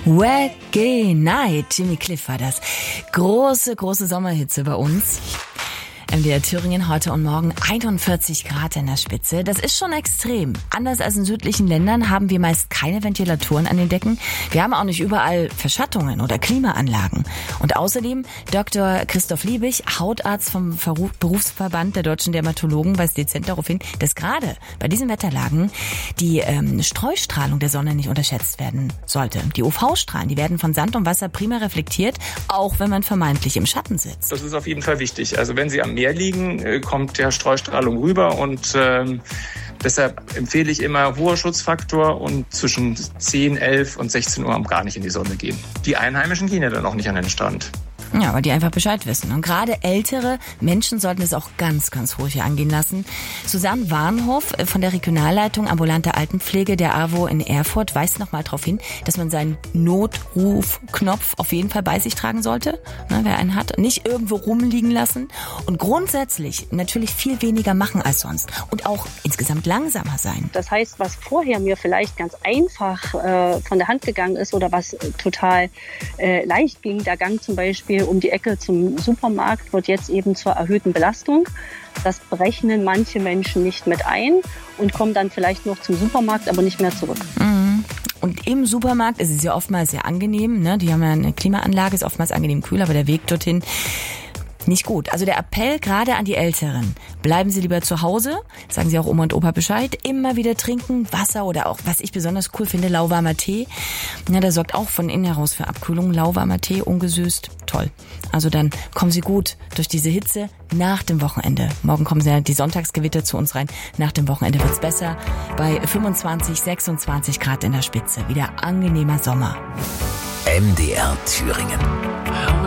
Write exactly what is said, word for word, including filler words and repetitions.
Wacky Night, Jimmy Cliff war das. Große, große Sommerhitze bei uns. M D R Thüringen heute und morgen einundvierzig Grad in der Spitze. Das ist schon extrem. Anders als in südlichen Ländern haben wir meist keine Ventilatoren an den Decken. Wir haben auch nicht überall Verschattungen oder Klimaanlagen. Und außerdem Doktor Christoph Liebig, Hautarzt vom Berufsverband der deutschen Dermatologen, weist dezent darauf hin, dass gerade bei diesen Wetterlagen die ähm, Streustrahlung der Sonne nicht unterschätzt werden sollte. Die U V-Strahlen, die werden von Sand und Wasser prima reflektiert, auch wenn man vermeintlich im Schatten sitzt. Das ist auf jeden Fall wichtig. Also wenn Sie am Meer liegen, kommt der Streustrahlung rüber und ähm, deshalb empfehle ich immer hoher Schutzfaktor und zwischen zehn, elf und sechzehn Uhr gar nicht in die Sonne gehen. Die Einheimischen gehen ja dann auch nicht an den Strand. Ja, weil die einfach Bescheid wissen. Und gerade ältere Menschen sollten es auch ganz, ganz ruhig angehen lassen. Susanne Warnhof von der Regionalleitung Ambulante Altenpflege der A W O in Erfurt weist nochmal darauf hin, dass man seinen Notrufknopf auf jeden Fall bei sich tragen sollte, ne, wer einen hat. Nicht irgendwo rumliegen lassen. Und grundsätzlich natürlich viel weniger machen als sonst. Und auch insgesamt langsamer sein. Das heißt, was vorher mir vielleicht ganz einfach äh, von der Hand gegangen ist oder was äh, total äh, leicht ging, der Gang zum Beispiel um die Ecke zum Supermarkt, wird jetzt eben zur erhöhten Belastung. Das berechnen manche Menschen nicht mit ein und kommen dann vielleicht noch zum Supermarkt, aber nicht mehr zurück. Mhm. Und im Supermarkt ist es ja oftmals sehr angenehm, ne? Die haben ja eine Klimaanlage, ist oftmals angenehm kühl, aber der Weg dorthin nicht gut. Also der Appell gerade an die Älteren. Bleiben Sie lieber zu Hause, sagen Sie auch Oma und Opa Bescheid, immer wieder trinken, Wasser oder auch, was ich besonders cool finde, lauwarmer Tee. Ja, der sorgt auch von innen heraus für Abkühlung. Lauwarmer Tee, ungesüßt, toll. Also dann kommen Sie gut durch diese Hitze nach dem Wochenende. Morgen kommen ja die Sonntagsgewitter zu uns rein. Nach dem Wochenende wird's besser. Bei fünfundzwanzig, sechsundzwanzig Grad in der Spitze. Wieder angenehmer Sommer. M D R Thüringen.